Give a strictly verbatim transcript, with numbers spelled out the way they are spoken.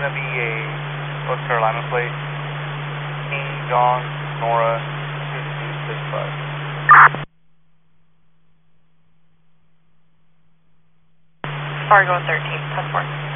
going to be a North Carolina plate. King, John, Nora, two two six five. Fargo thirteen, ten four.